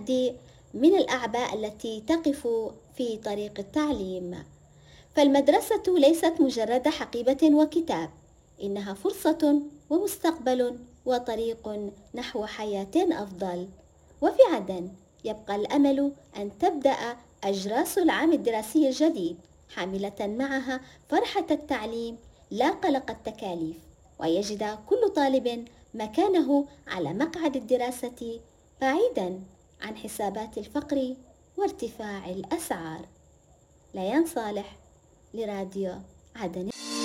التحدي من الأعباء التي تقف في طريق التعليم. فالمدرسة ليست مجرد حقيبة وكتاب، إنها فرصة ومستقبل وطريق نحو حياة أفضل. وفي عدن يبقى الأمل أن تبدأ أجراس العام الدراسي الجديد حاملة معها فرحة التعليم لا قلق التكاليف، ويجد كل طالب مكانه على مقعد الدراسة بعيدا عن حسابات الفقر وارتفاع الأسعار. ليان صالح، لراديو عدن.